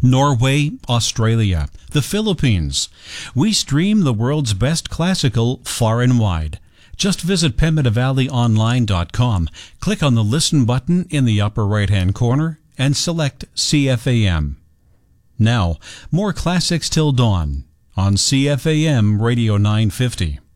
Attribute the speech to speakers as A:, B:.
A: Norway, Australia, the Philippines. We stream the world's best classical far and wide. Just visit PemmittValleyOnline.com, click on the Listen button in the upper right-hand corner, and select CFAM. Now, more classics till dawn on CFAM Radio 950.